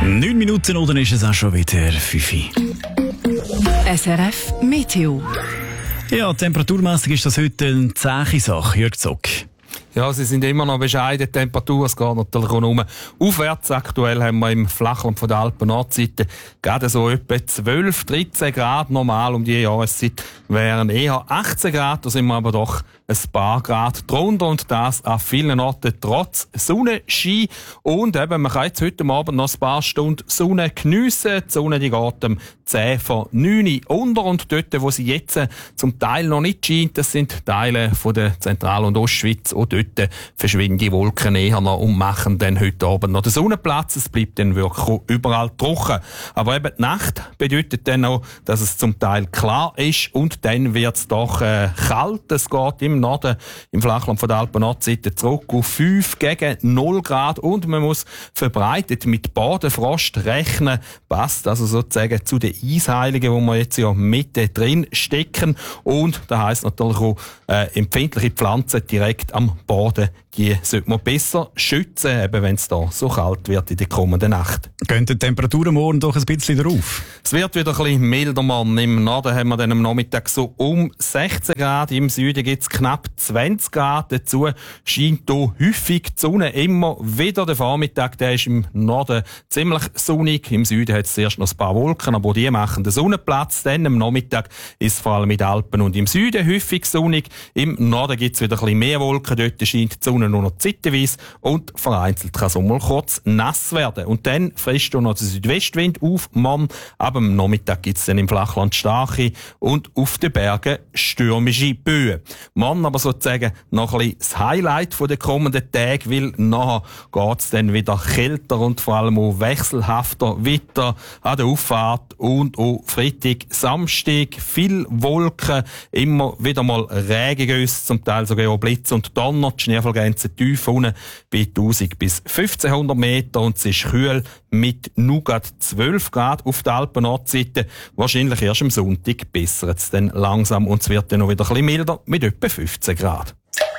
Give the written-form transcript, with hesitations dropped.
9 Minuten oder ist es auch schon wieder 5 Uhr. SRF Meteo. Ja, temperaturmässig ist das heute eine zähe Sache. Jörg Zock. Ja, sie sind immer noch bescheiden. Temperatur, es geht natürlich auch nur aufwärts. Aktuell haben wir im Flachland von der Alpen-Nordseite gerade so etwa 12, 13 Grad. Normal um die Jahreszeit wären eher 18 Grad. Da sind wir aber doch ein paar Grad drunter und das an vielen Orten trotz Sonnenschein. Und eben, man kann jetzt heute Abend noch ein paar Stunden Sonne geniessen. Die Sonne die geht um 10 vor 9 unter und dort, wo sie jetzt zum Teil noch nicht scheint, das sind Teile von der Zentral- und Ostschweiz. Auch dort verschwinden die Wolken eher noch und machen dann heute Abend noch den Sonnenplatz. Es bleibt dann wirklich auch überall trocken. Aber eben die Nacht bedeutet dann auch, dass es zum Teil klar ist und dann wird es doch kalt. Es geht im Norden, im Flachland von der Alpen-Nordseite zurück auf 5 gegen 0 Grad und man muss verbreitet mit Bodenfrost rechnen. Passt also sozusagen zu den Eisheiligen, wo wir jetzt ja mitten drin stecken. Und das heisst natürlich auch, empfindliche Pflanzen direkt am Boden, die sollte man besser schützen, eben wenn es da so kalt wird in der kommenden Nacht. Gehen die Temperaturen morgen doch ein bisschen drauf? Es wird wieder ein bisschen milder, Mann. Im Norden haben wir dann am Nachmittag so um 16 Grad. Im Süden gibt es knapp 20 Grad. Dazu scheint hier häufig die Sonne immer wieder. Der Vormittag, der ist im Norden ziemlich sonnig. Im Süden hat es zuerst noch ein paar Wolken, aber die machen den Sonnenplatz. Dann am Nachmittag ist es vor allem in den Alpen und im Süden häufig sonnig. Im Norden gibt es wieder ein bisschen mehr Wolken. Dort scheint die Sonne nur noch zeitweise und vereinzelt kann es auch mal kurz nass werden. Und dann frisst noch der Südwestwind auf, Mann. Aber am Nachmittag gibt es dann im Flachland starke und auf den Bergen stürmische Böen. Mann, aber sozusagen noch ein bisschen das Highlight der kommenden Tage, weil nachher geht es dann wieder kälter und vor allem auch wechselhafter weiter an der Auffahrt und auch Freitag, Samstag, viel Wolken, immer wieder mal Regengüsse, zum Teil sogar auch Blitz und Donner, die Schneefallgrenze tief unten bei 1000 bis 1500 Meter und es ist kühl mit nur gerade 12 Grad auf der Alpen-Nordseite. Wahrscheinlich erst am Sonntag bessert es dann langsam und es wird dann noch wieder ein bisschen milder mit etwa 15 Grad.